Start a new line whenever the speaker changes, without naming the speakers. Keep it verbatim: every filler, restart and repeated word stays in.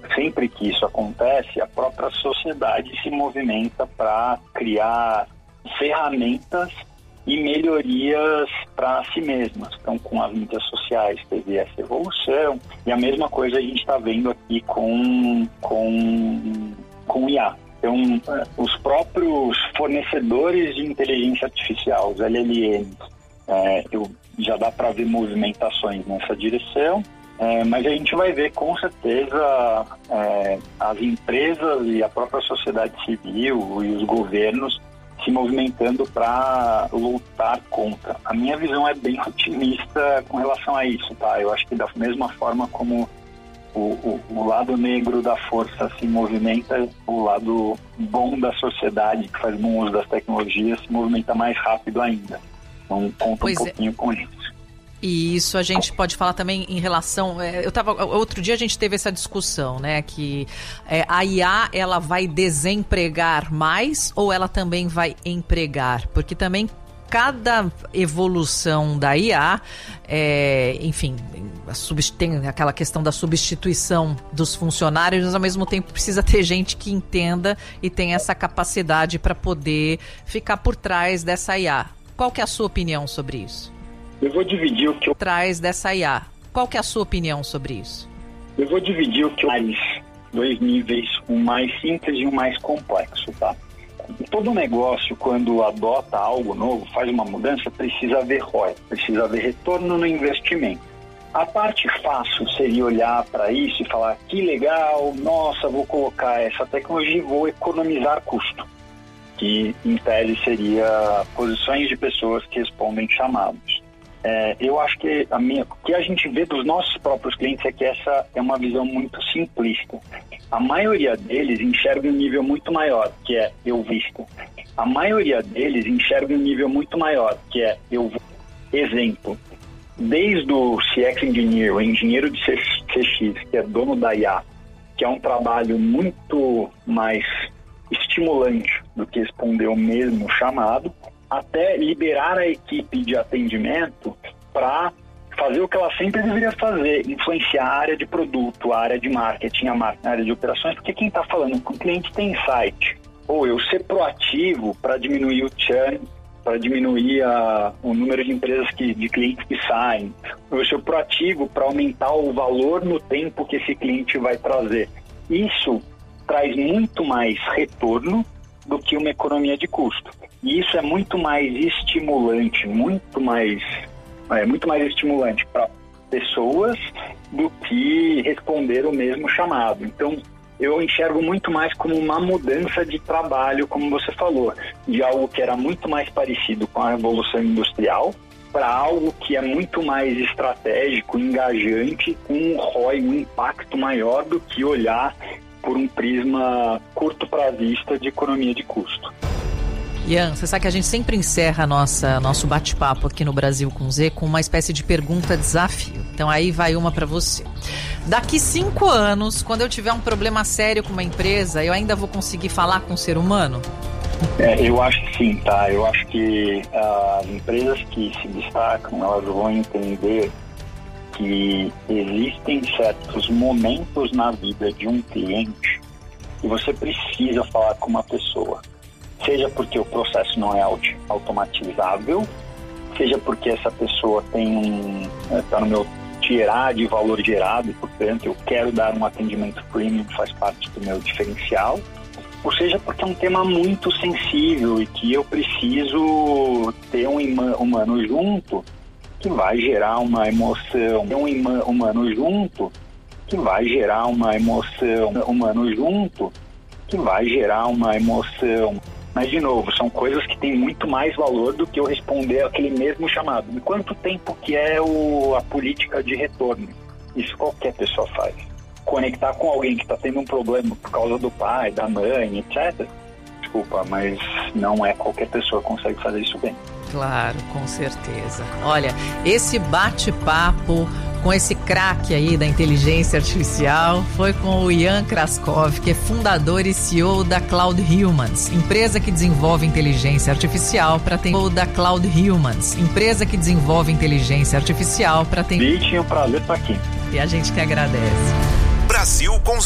sempre que isso acontece, a própria sociedade se movimenta para criar ferramentas e melhorias para si mesmas. Então, com as mídias sociais teve essa evolução, e a mesma coisa a gente está vendo aqui com, com, com o I A. Então, os próprios fornecedores de inteligência artificial, os L L Ms, é, eu, já dá para ver movimentações nessa direção, é, mas a gente vai ver com certeza é, as empresas e a própria sociedade civil e os governos se movimentando para lutar contra. A minha visão é bem otimista com relação a isso, tá? Eu acho que da mesma forma como o, o, o lado negro da força se movimenta, o lado bom da sociedade, que faz bom uso das tecnologias, se movimenta mais rápido ainda. Então, conta
pois
um pouquinho
é.
com isso.
E isso a gente pode falar também em relação... É, eu tava, outro dia a gente teve essa discussão, né? Que é, a I A, ela vai desempregar mais ou ela também vai empregar? Porque também cada evolução da I A, é, enfim, tem aquela questão da substituição dos funcionários, mas ao mesmo tempo precisa ter gente que entenda e tenha essa capacidade para poder ficar por trás dessa I A. Qual que é a sua opinião sobre isso?
Eu vou dividir o que eu...
Traz dessa I A. Qual que é a sua opinião sobre isso?
Eu vou dividir o que eu... Dois níveis, um mais simples e um mais complexo, tá? Todo negócio, quando adota algo novo, faz uma mudança, precisa haver R O I, precisa haver retorno no investimento. A parte fácil seria olhar para isso e falar, que legal, nossa, vou colocar essa tecnologia e vou economizar custo. Que, em tese, seria posições de pessoas que respondem chamados. É, eu acho que a minha, o que a gente vê dos nossos próprios clientes é que essa é uma visão muito simplista. A maioria deles enxerga um nível muito maior, que é eu visto. A maioria deles enxerga um nível muito maior, que é eu vou. Exemplo, desde o C X Engineer, o engenheiro de C X, que é dono da I A, que é um trabalho muito mais estimulante do que responder o mesmo chamado, até liberar a equipe de atendimento para fazer o que ela sempre deveria fazer, influenciar a área de produto, a área de marketing, a, marketing, a área de operações, porque quem está falando com o cliente tem insight. Ou eu ser proativo para diminuir o churn, para diminuir a, o número de empresas, que, de clientes que saem. Ou eu ser proativo para aumentar o valor no tempo que esse cliente vai trazer. Isso traz muito mais retorno do que uma economia de custo. E isso é muito mais estimulante, muito mais, é, muito mais estimulante para pessoas do que responder o mesmo chamado. Então, eu enxergo muito mais como uma mudança de trabalho, como você falou, de algo que era muito mais parecido com a Revolução Industrial para algo que é muito mais estratégico, engajante, com um R O I, um impacto maior do que olhar por um prisma curto prazista de economia de custo.
Ian, você sabe que a gente sempre encerra nossa, nosso bate-papo aqui no Brasil com Z com uma espécie de pergunta-desafio. Então aí vai uma para você. Daqui cinco anos, quando eu tiver um problema sério com uma empresa, eu ainda vou conseguir falar com o ser humano?
É, eu acho que sim, tá? Eu acho que as empresas que se destacam, elas vão entender que existem certos momentos na vida de um cliente que você precisa falar com uma pessoa. Seja porque o processo não é automatizável, seja porque essa pessoa tem um... está no meu tirar de valor gerado e, portanto, eu quero dar um atendimento premium, faz parte do meu diferencial, ou seja porque é um tema muito sensível e que eu preciso ter um humano junto que vai gerar uma emoção, ter um humano junto que vai gerar uma emoção, humano junto que vai gerar uma emoção. Mas, de novo, são coisas que têm muito mais valor do que eu responder aquele mesmo chamado. Em quanto tempo que é o, a política de retorno? Isso qualquer pessoa faz. Conectar com alguém que está tendo um problema por causa do pai, da mãe, etcétera. Desculpa, mas não é qualquer pessoa que consegue fazer isso bem.
Claro, com certeza. Olha, esse bate-papo com esse craque aí da inteligência artificial foi com o Ian Kraskov, que é fundador e C E O da Cloud Humans, empresa que desenvolve inteligência artificial para ter da Cloud Humans, empresa que desenvolve inteligência artificial para ter.
E tinha o prazer estar aqui.
E a gente que agradece.
Brasil com